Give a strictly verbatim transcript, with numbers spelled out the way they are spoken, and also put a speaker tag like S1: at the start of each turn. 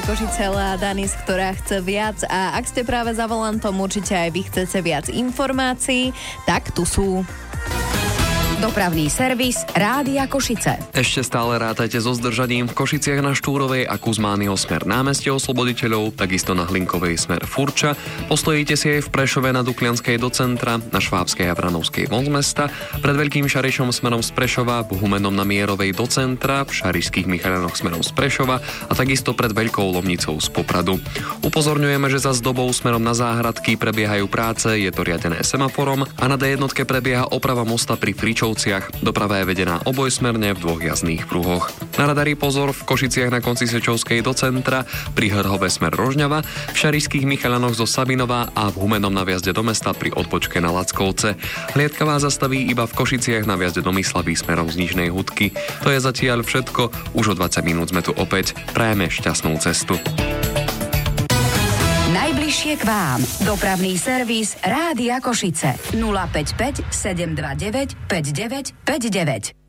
S1: Košice Lea Danis, ktorá chce viac, a ak ste práve za volantom, určite aj vy chcete viac informácií, tak tu sú.
S2: Dopravný servis Rádia Košice.
S3: Ešte stále rátajte so zdržaním v Košiciach na Štúrovej a Kuzmányho smer Námestie Osloboditeľov, takisto na Hlinkovej smer Furča. Postojíte si aj v Prešove na Duklianskej do centra, na Švábskej a Vranovskej von z mesta, pred Veľkým Šarišom smerom z Prešova, v Humennom na Mierovej do centra, v Šarišských Michalianoch smerom z Prešova a takisto pred Veľkou Lomnicou z Popradu. Upozorňujeme, že za Zdobou smerom na Záhradky prebiehajú práce, je to riadené semaforom a na dé jednotke prebieha oprava mosta pri Fričov. Doprava je vedená obojsmerne v dvoch jazdných pruhoch. Na radari pozor v Košiciach na konci Sečovskej do centra, pri Hrhove smer Rožňava, v Šarišských Michalianoch zo Sabinova a v Humennom na vjazde do mesta pri odbočke na Lackovce. Hliadka vás zastaví iba v Košiciach na vjazde do Myslavy smerom z Nižnej Hudky. To je zatiaľ všetko, už o dvadsať minút sme tu opäť. Prajeme šťastnú cestu.
S2: Najbližšie k vám. Dopravný servis Rádia Košice. nula päť päť sedem dva deväť päť deväť päť deväť.